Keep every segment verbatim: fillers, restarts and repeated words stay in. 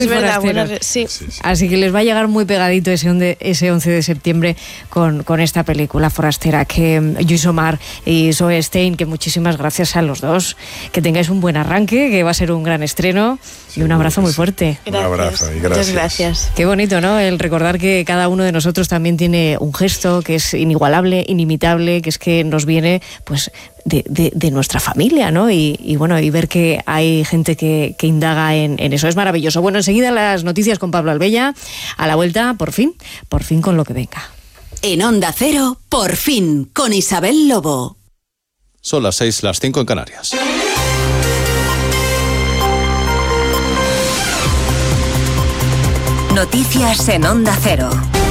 Es verdad, bueno, sí. Sí, sí. Así que les va a llegar muy pegadito ese, onde, ese once de septiembre con, con esta película Forastera. Que Lluís Omar y Zoe Stein, que muchísimas gracias a los dos. Que tengáis un buen arranque, que va a ser un gran estreno. Y un abrazo muy fuerte. Gracias. Un abrazo y gracias. Muchas gracias. Qué bonito, ¿no? El recordar que cada uno de nosotros también tiene un gesto que es inigualable, inimitable, que es que nos viene pues de, de, de nuestra familia, ¿no? Y, y bueno, y ver que hay gente que, que indaga en, en eso. Es maravilloso. Bueno, enseguida las noticias con Pablo Albella. A la vuelta, por fin, por fin con lo que venga. En Onda Cero, por fin, con Isabel Lobo. Son las seis, las cinco en Canarias. Noticias en Onda Cero.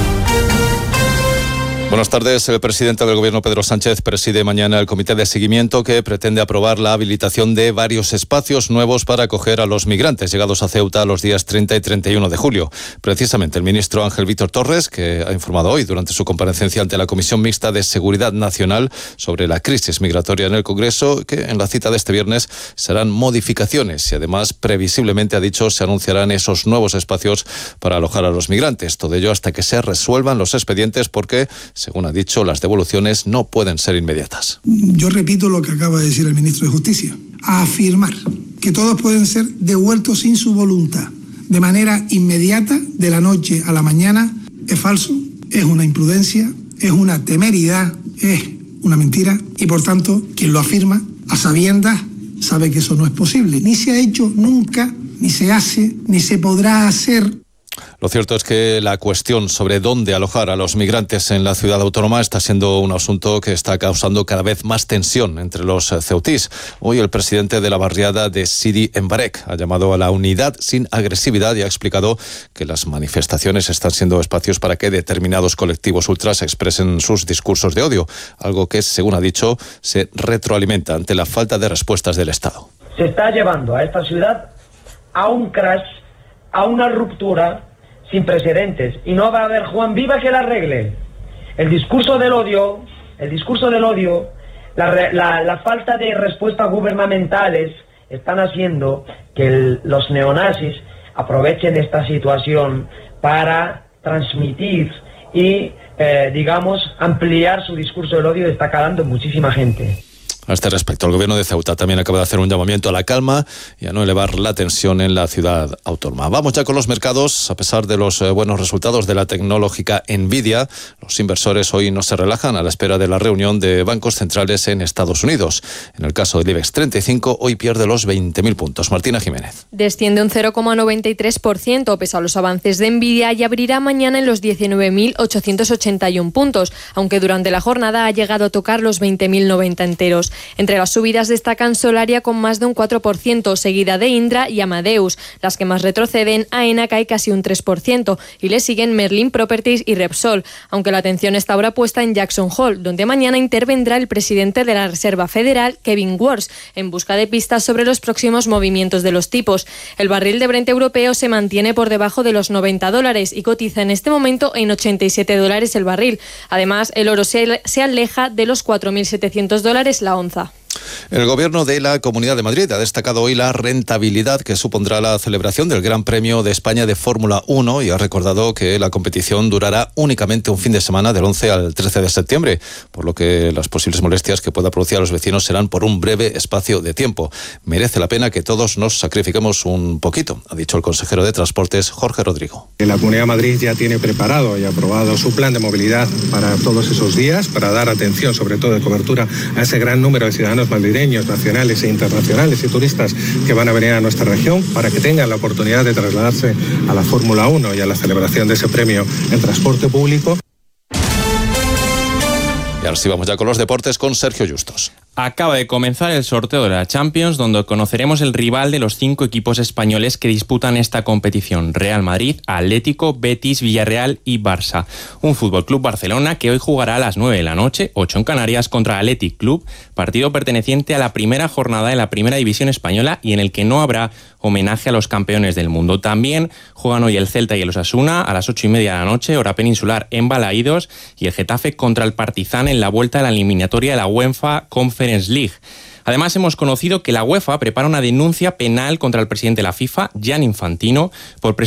Buenas tardes. El presidente del Gobierno, Pedro Sánchez, preside mañana el comité de seguimiento que pretende aprobar la habilitación de varios espacios nuevos para acoger a los migrantes llegados a Ceuta los días treinta y treinta y uno de julio. Precisamente el ministro Ángel Víctor Torres, que ha informado hoy durante su comparecencia ante la Comisión Mixta de Seguridad Nacional sobre la crisis migratoria en el Congreso, que en la cita de este viernes serán modificaciones y además previsiblemente, ha dicho, se anunciarán esos nuevos espacios para alojar a los migrantes. Todo ello hasta que se resuelvan los expedientes porque, según ha dicho, las devoluciones no pueden ser inmediatas. Yo repito lo que acaba de decir el ministro de Justicia. A afirmar que todos pueden ser devueltos sin su voluntad, de manera inmediata, de la noche a la mañana, es falso, es una imprudencia, es una temeridad, es una mentira y, por tanto, quien lo afirma, a sabiendas, sabe que eso no es posible. Ni se ha hecho nunca, ni se hace, ni se podrá hacer. Lo cierto es que la cuestión sobre dónde alojar a los migrantes en la ciudad autónoma está siendo un asunto que está causando cada vez más tensión entre los ceutís. Hoy el presidente de la barriada de Sidi Embarek ha llamado a la unidad sin agresividad y ha explicado que las manifestaciones están siendo espacios para que determinados colectivos ultras expresen sus discursos de odio, algo que, según ha dicho, se retroalimenta ante la falta de respuestas del Estado. Se está llevando a esta ciudad a un crash, a una ruptura sin precedentes, y no va a haber Juan Viva que la arregle. El discurso del odio, el discurso del odio, la, la, la falta de respuestas gubernamentales están haciendo que el, los neonazis aprovechen esta situación para transmitir y, eh, digamos, ampliar su discurso del odio. Está calando muchísima gente. A este respecto, el Gobierno de Ceuta también acaba de hacer un llamamiento a la calma y a no elevar la tensión en la ciudad autónoma. Vamos ya con los mercados. A pesar de los eh, buenos resultados de la tecnológica Nvidia, los inversores hoy no se relajan a la espera de la reunión de bancos centrales en Estados Unidos. En el caso del IBEX treinta y cinco, hoy pierde los veinte mil puntos. Martina Jiménez. Desciende un cero coma noventa y tres por ciento pese a los avances de Nvidia y abrirá mañana en los diecinueve mil ochocientos ochenta y uno puntos, aunque durante la jornada ha llegado a tocar los veinte mil noventa enteros. Entre las subidas destacan Solaria con más de un cuatro por ciento, seguida de Indra y Amadeus. Las que más retroceden, AENA cae casi un tres por ciento y le siguen Merlin Properties y Repsol, aunque la atención está ahora puesta en Jackson Hole, donde mañana intervendrá el presidente de la Reserva Federal, Kevin Warsh, en busca de pistas sobre los próximos movimientos de los tipos. El barril de Brent europeo se mantiene por debajo de los noventa dólares y cotiza en este momento en ochenta y siete dólares el barril. Además, el oro se, se aleja de los cuatro mil setecientos dólares la onza. El Gobierno de la Comunidad de Madrid ha destacado hoy la rentabilidad que supondrá la celebración del Gran Premio de España de Fórmula uno y ha recordado que la competición durará únicamente un fin de semana del once al trece de septiembre, por lo que las posibles molestias que pueda producir a los vecinos serán por un breve espacio de tiempo. Merece la pena que todos nos sacrifiquemos un poquito, ha dicho el consejero de Transportes, Jorge Rodrigo. La Comunidad de Madrid ya tiene preparado y aprobado su plan de movilidad para todos esos días, para dar atención, sobre todo de cobertura, a ese gran número de ciudadanos madrileños, nacionales e internacionales y turistas que van a venir a nuestra región para que tengan la oportunidad de trasladarse a la Fórmula uno y a la celebración de ese premio en transporte público. Y ahora sí vamos ya con los deportes con Sergio Justos. Acaba de comenzar el sorteo de la Champions, donde conoceremos el rival de los cinco equipos españoles que disputan esta competición: Real Madrid, Atlético, Betis, Villarreal y Barça. Un Fútbol Club Barcelona que hoy jugará a las nueve de la noche, ocho en Canarias, contra Athletic Club, partido perteneciente a la primera jornada de la Primera División Española y en el que no habrá homenaje a los campeones del mundo. También juegan hoy el Celta y el Osasuna a las ocho y media de la noche, hora peninsular, en Balaídos, y el Getafe contra el Partizan en la vuelta a la eliminatoria de la UEFA Conference League. Además, hemos conocido que la UEFA prepara una denuncia penal contra el presidente de la FIFA, Gianni Infantino, por